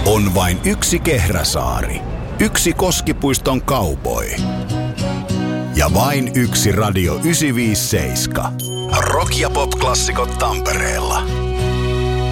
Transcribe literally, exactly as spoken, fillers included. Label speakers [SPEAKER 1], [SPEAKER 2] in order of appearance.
[SPEAKER 1] On vain yksi Kehräsaari, yksi Koskipuiston cowboy ja vain yksi Radio yhdeksänsataaviisikymmentäseitsemän. Rock- ja pop-klassikot Tampereella.